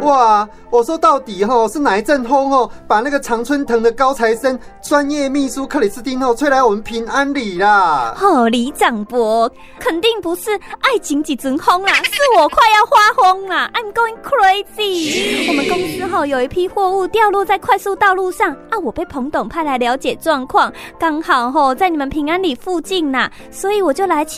哇，我说到底是哪一阵风把那个常春藤的高材生专业秘书克里斯汀吹来我们平安里啦？ 里长伯，肯定不是爱情几阵风啦，是我快要发疯啦 ！I'm going crazy。我们公司有一批货物掉落在快速道路上啊，我被彭董派来了解状况，刚好在你们平安里附近啦，所以我就来